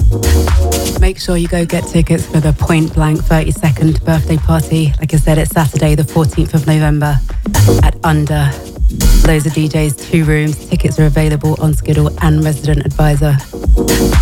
Make sure you go get tickets for the Point Blank 32nd birthday party. Like I said, it's Saturday, the 14th of November at Under. Loads of DJs, 2 rooms. Tickets are available on Skiddle and Resident Advisor.